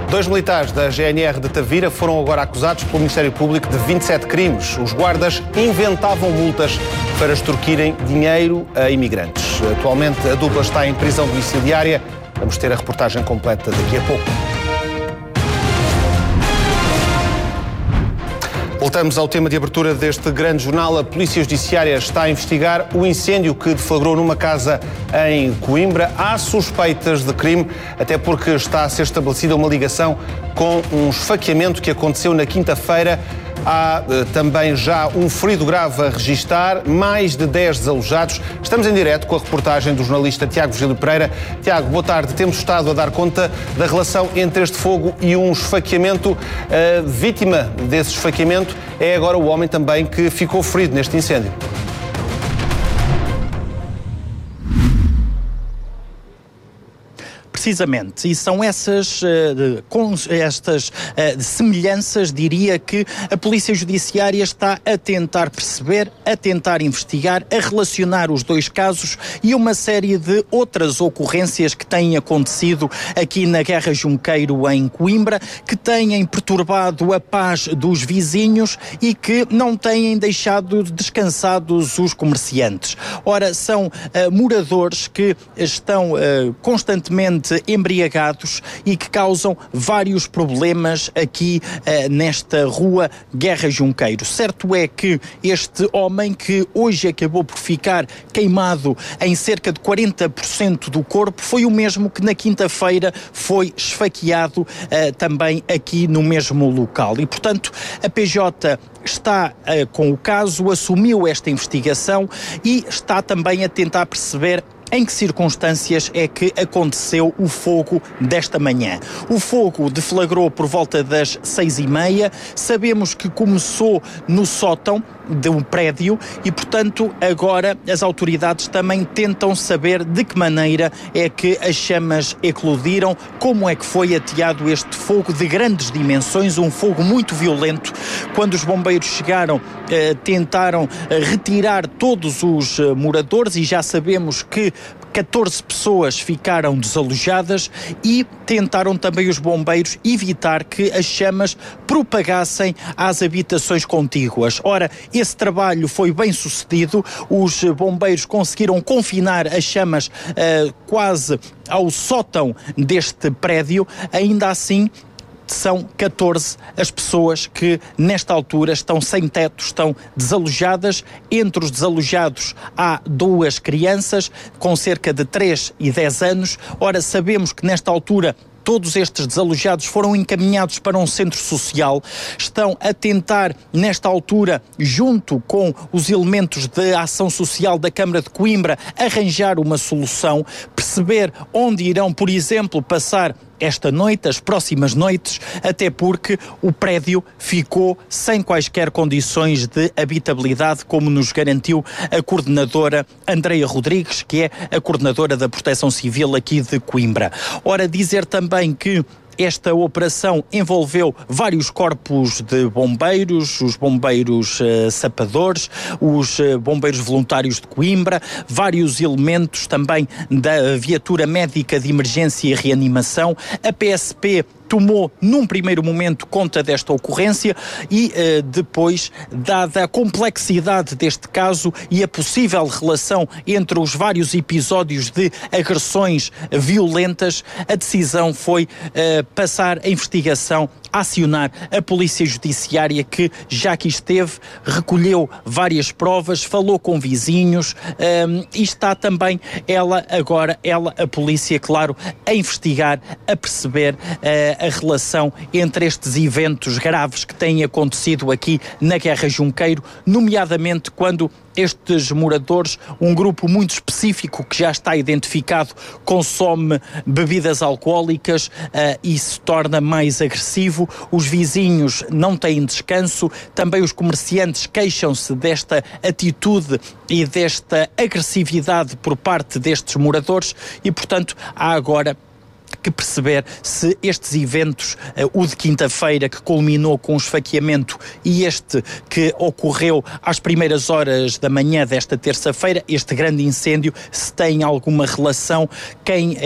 Dois militares da GNR de Tavira foram agora acusados pelo Ministério Público de 27 crimes. Os guardas inventavam multas para extorquirem dinheiro a imigrantes. Atualmente a dupla está em prisão domiciliária. Vamos ter a reportagem completa daqui a pouco. Voltamos ao tema de abertura deste grande jornal. A Polícia Judiciária está a investigar o incêndio que deflagrou numa casa em Coimbra. Há suspeitas de crime, até porque está a ser estabelecida uma ligação com um esfaqueamento que aconteceu na quinta-feira. Há também já um ferido grave a registar, mais de 10 desalojados. Estamos em direto com a reportagem do jornalista Tiago Virgílio Pereira. Tiago, boa tarde. Temos estado a dar conta da relação entre este fogo e um esfaqueamento. A vítima desse esfaqueamento é agora o homem também que ficou ferido neste incêndio. Precisamente, e são estas semelhanças, diria, que a Polícia Judiciária está a tentar perceber, a tentar investigar, a relacionar os dois casos e uma série de outras ocorrências que têm acontecido aqui na Guerra Junqueiro, em Coimbra, que têm perturbado a paz dos vizinhos e que não têm deixado descansados os comerciantes. Ora, são moradores que estão constantemente embriagados e que causam vários problemas aqui nesta rua Guerra Junqueiro. Certo é que este homem, que hoje acabou por ficar queimado em cerca de 40% do corpo, foi o mesmo que na quinta-feira foi esfaqueado também aqui no mesmo local. E, portanto, a PJ está com o caso, assumiu esta investigação e está também a tentar perceber em que circunstâncias é que aconteceu o fogo desta manhã. O fogo deflagrou por volta das 6h30. Sabemos que começou no sótão de um prédio e, portanto, agora as autoridades também tentam saber de que maneira é que as chamas eclodiram, como é que foi ateado este fogo de grandes dimensões, um fogo muito violento. Quando os bombeiros chegaram, tentaram retirar todos os moradores e já sabemos que 14 pessoas ficaram desalojadas e tentaram também os bombeiros evitar que as chamas propagassem às habitações contíguas. Ora, esse trabalho foi bem sucedido, os bombeiros conseguiram confinar as chamas quase ao sótão deste prédio. Ainda assim, são 14 as pessoas que nesta altura estão sem teto, estão desalojadas. Entre os desalojados há 2 crianças com cerca de 3 e 10 anos. Ora, sabemos que nesta altura todos estes desalojados foram encaminhados para um centro social. Estão a tentar, nesta altura, junto com os elementos de ação social da Câmara de Coimbra, arranjar uma solução, perceber onde irão, por exemplo, passar esta noite, as próximas noites, até porque o prédio ficou sem quaisquer condições de habitabilidade, como nos garantiu a coordenadora Andreia Rodrigues, que é a coordenadora da Proteção Civil aqui de Coimbra. Ora, dizer também que esta operação envolveu vários corpos de bombeiros, os bombeiros sapadores, os bombeiros voluntários de Coimbra, vários elementos também da viatura médica de emergência e reanimação. A PSP tomou, num primeiro momento, conta desta ocorrência e depois, dada a complexidade deste caso e a possível relação entre os vários episódios de agressões violentas, a decisão foi passar a investigação, acionar a Polícia Judiciária, que já aqui esteve, recolheu várias provas, falou com vizinhos e está também a polícia, claro, a investigar, a perceber a relação entre estes eventos graves que têm acontecido aqui na Guerra Junqueiro, nomeadamente quando estes moradores, um grupo muito específico que já está identificado, consome bebidas alcoólicas e se torna mais agressivo. Os vizinhos não têm descanso, também os comerciantes queixam-se desta atitude e desta agressividade por parte destes moradores e, portanto, há agora que perceber se estes eventos, o de quinta-feira que culminou com o esfaqueamento e este que ocorreu às primeiras horas da manhã desta terça-feira, este grande incêndio, se tem alguma relação, quem